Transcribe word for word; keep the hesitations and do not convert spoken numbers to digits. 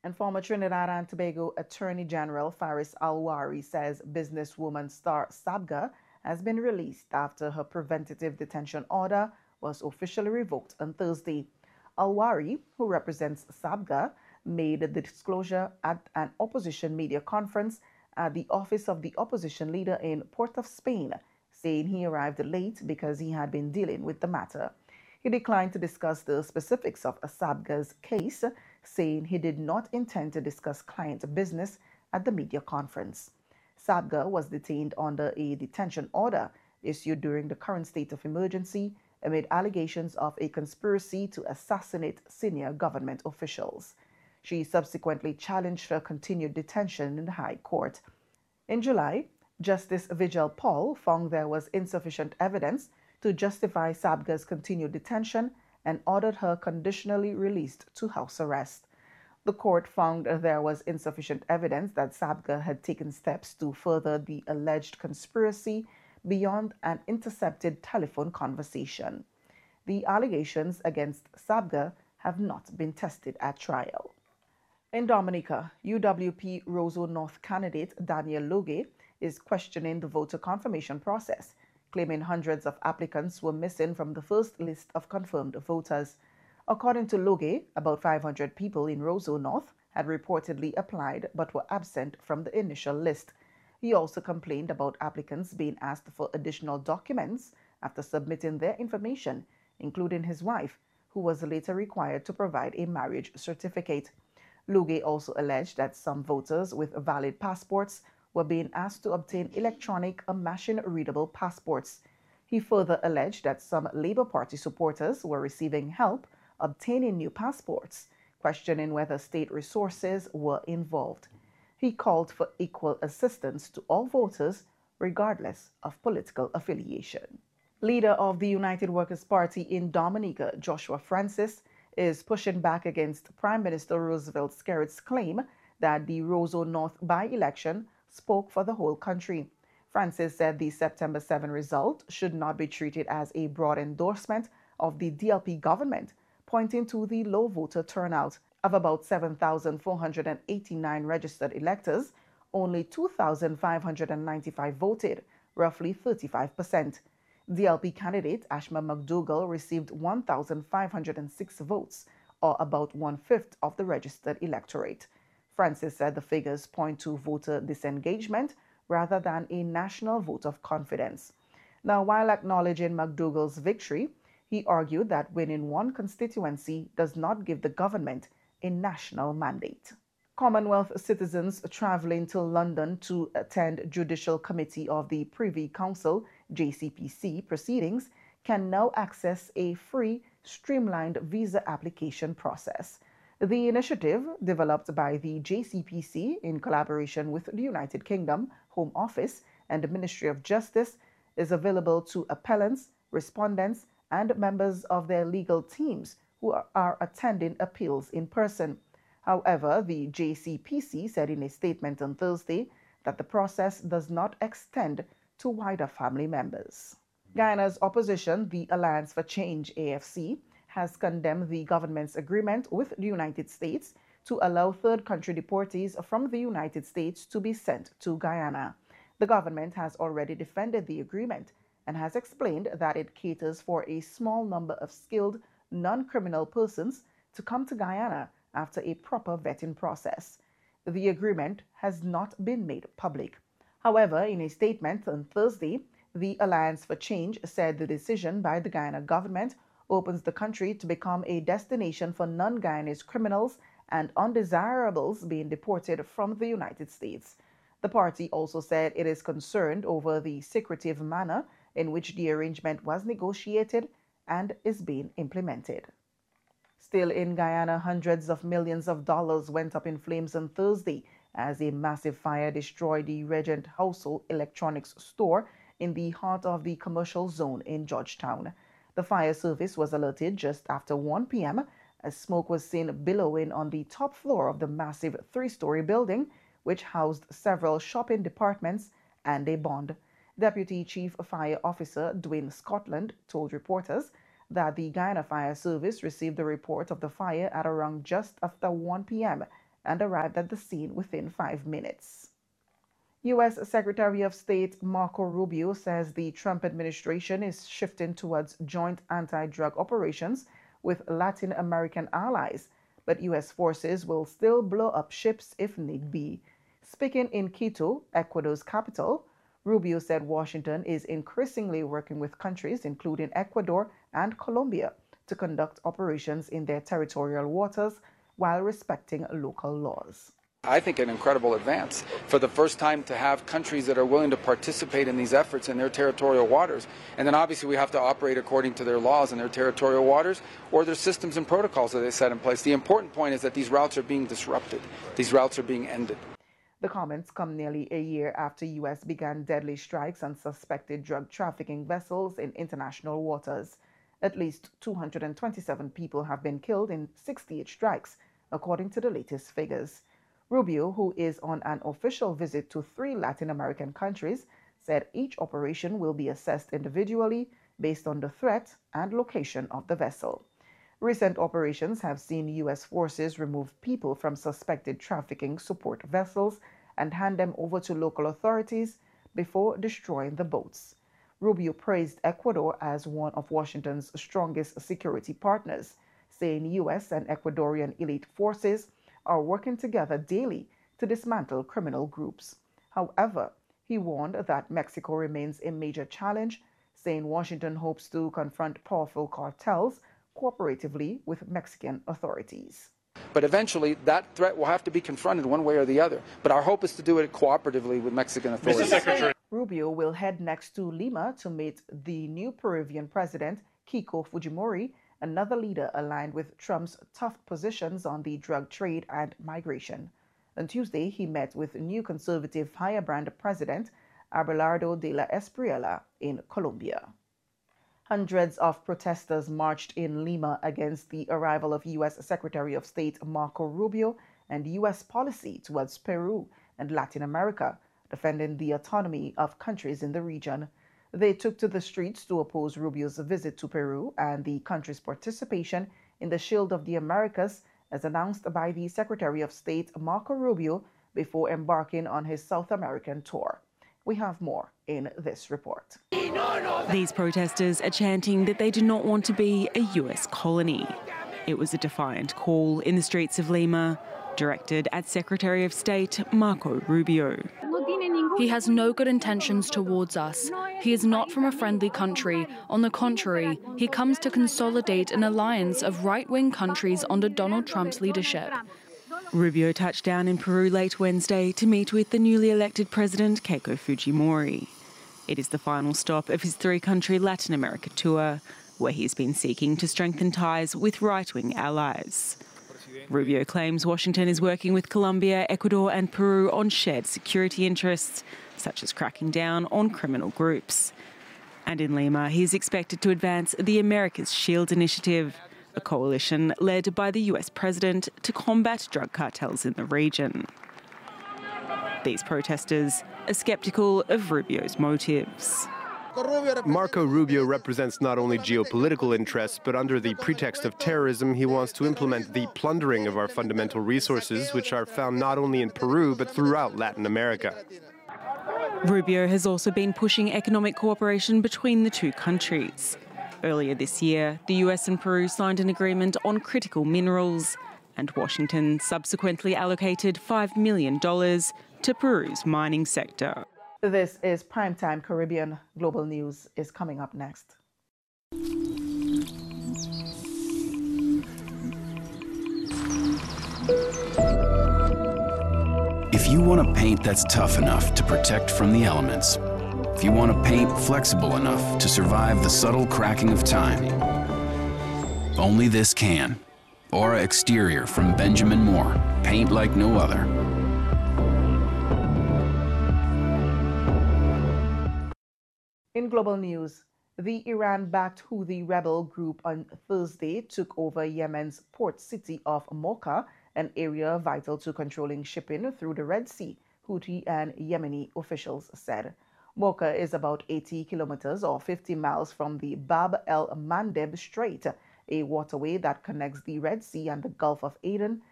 And former Trinidad and Tobago Attorney General Faris Alwari says businesswoman Star Sabga has been released after her preventative detention order was officially revoked on Thursday. Alwari, who represents Sabga, made the disclosure at an opposition media conference at the office of the opposition leader in Port of Spain, saying he arrived late because he had been dealing with the matter. He declined to discuss the specifics of Sabga's case, saying he did not intend to discuss client business at the media conference. Sabga was detained under a detention order issued during the current state of emergency amid allegations of a conspiracy to assassinate senior government officials. She subsequently challenged her continued detention in the High Court. In July, Justice Vigil Paul found there was insufficient evidence to justify Sabga's continued detention and ordered her conditionally released to house arrest. The court found there was insufficient evidence that Sabga had taken steps to further the alleged conspiracy beyond an intercepted telephone conversation. The allegations against Sabga have not been tested at trial. In Dominica, U W P Roseau North candidate Daniel Loge is questioning the voter confirmation process, claiming hundreds of applicants were missing from the first list of confirmed voters. According to Loge, about five hundred people in Roseau North had reportedly applied but were absent from the initial list. He also complained about applicants being asked for additional documents after submitting their information, including his wife, who was later required to provide a marriage certificate. Loge also alleged that some voters with valid passports were being asked to obtain electronic or machine-readable passports. He further alleged that some Labour Party supporters were receiving help obtaining new passports, questioning whether state resources were involved. He called for equal assistance to all voters, regardless of political affiliation. Leader of the United Workers' Party in Dominica, Joshua Francis, is pushing back against Prime Minister Roosevelt Skerrit's claim that the Roseau North by-election spoke for the whole country. Francis said the September seventh result should not be treated as a broad endorsement of the D L P government, pointing to the low voter turnout. Of about seven thousand four hundred eighty-nine registered electors, only two thousand five hundred ninety-five voted, roughly thirty-five percent. D L P candidate Ashma McDougall received one thousand five hundred six votes, or about one-fifth of the registered electorate. Francis said the figures point to voter disengagement rather than a national vote of confidence. Now, while acknowledging McDougall's victory, he argued that winning one constituency does not give the government a national mandate. Commonwealth citizens traveling to London to attend Judicial Committee of the Privy Council J C P C proceedings can now access a free, streamlined visa application process. The initiative, developed by the J C P C in collaboration with the United Kingdom Home Office and the Ministry of Justice, is available to appellants, respondents, and members of their legal teams who are attending appeals in person. However, the J C P C said in a statement on Thursday that the process does not extend to wider family members. Guyana's opposition, the Alliance for Change A F C, has condemned the government's agreement with the United States to allow third country deportees from the United States to be sent to Guyana. The government has already defended the agreement and has explained that it caters for a small number of skilled, non-criminal persons to come to Guyana after a proper vetting process. The agreement has not been made public. However, in a statement on Thursday, the Alliance for Change said the decision by the Guyana government opens the country to become a destination for non-Guyanese criminals and undesirables being deported from the United States. The party also said it is concerned over the secretive manner in which the arrangement was negotiated and is being implemented. Still in Guyana, hundreds of millions of dollars went up in flames on Thursday as a massive fire destroyed the Regent Household Electronics store in the heart of the commercial zone in Georgetown. The fire service was alerted just after one p m as smoke was seen billowing on the top floor of the massive three-story building, which housed several shopping departments and a bond. Deputy Chief Fire Officer Dwayne Scotland told reporters that the Guyana Fire Service received the report of the fire at around just after one p m and arrived at the scene within five minutes. U S Secretary of State Marco Rubio says the Trump administration is shifting towards joint anti-drug operations with Latin American allies, but U S forces will still blow up ships if need be. Speaking in Quito, Ecuador's capital, Rubio said Washington is increasingly working with countries including Ecuador and Colombia to conduct operations in their territorial waters while respecting local laws. I think an incredible advance for the first time to have countries that are willing to participate in these efforts in their territorial waters. And then obviously we have to operate according to their laws in their territorial waters or their systems and protocols that they set in place. The important point is that these routes are being disrupted. These routes are being ended. The comments come nearly a year after U S began deadly strikes on suspected drug trafficking vessels in international waters. At least two hundred twenty-seven people have been killed in sixty-eight strikes, according to the latest figures. Rubio, who is on an official visit to three Latin American countries, said each operation will be assessed individually based on the threat and location of the vessel. Recent operations have seen U S forces remove people from suspected trafficking support vessels and hand them over to local authorities before destroying the boats. Rubio praised Ecuador as one of Washington's strongest security partners, saying U S and Ecuadorian elite forces are working together daily to dismantle criminal groups. However, he warned that Mexico remains a major challenge, saying Washington hopes to confront powerful cartels cooperatively with Mexican authorities. But eventually, that threat will have to be confronted one way or the other. But our hope is to do it cooperatively with Mexican authorities. Mister Secretary. Rubio will head next to Lima to meet the new Peruvian president, Keiko Fujimori, another leader aligned with Trump's tough positions on the drug trade and migration. On Tuesday, he met with new conservative firebrand president Abelardo de la Espriella in Colombia. Hundreds of protesters marched in Lima against the arrival of U S Secretary of State Marco Rubio and U S policy towards Peru and Latin America, defending the autonomy of countries in the region. They took to the streets to oppose Rubio's visit to Peru and the country's participation in the Shield of the Americas, as announced by the Secretary of State Marco Rubio before embarking on his South American tour. We have more in this report. These protesters are chanting that they do not want to be a U S colony. It was a defiant call in the streets of Lima, directed at Secretary of State Marco Rubio. He has no good intentions towards us. He is not from a friendly country. On the contrary, he comes to consolidate an alliance of right-wing countries under Donald Trump's leadership. Rubio touched down in Peru late Wednesday to meet with the newly elected president Keiko Fujimori. It is the final stop of his three-country Latin America tour, where he's been seeking to strengthen ties with right-wing allies. Rubio claims Washington is working with Colombia, Ecuador and Peru on shared security interests, such as cracking down on criminal groups. And in Lima, he is expected to advance the America's Shield initiative, a coalition led by the U S president to combat drug cartels in the region. These protesters are sceptical of Rubio's motives. Marco Rubio represents not only geopolitical interests, but under the pretext of terrorism, he wants to implement the plundering of our fundamental resources, which are found not only in Peru, but throughout Latin America. Rubio has also been pushing economic cooperation between the two countries. Earlier this year, the U S and Peru signed an agreement on critical minerals, and Washington subsequently allocated five million dollars to Peru's mining sector. This is Primetime Caribbean. Global News is coming up next. If you want a paint that's tough enough to protect from the elements, if you want a paint flexible enough to survive the subtle cracking of time, only this can. Aura Exterior from Benjamin Moore. Paint like no other. In global news, the Iran-backed Houthi rebel group on Thursday took over Yemen's port city of Mocha, an area vital to controlling shipping through the Red Sea, Houthi and Yemeni officials said. Mocha is about eighty kilometers or fifty miles from the Bab el-Mandeb Strait, a waterway that connects the Red Sea and the Gulf of Aden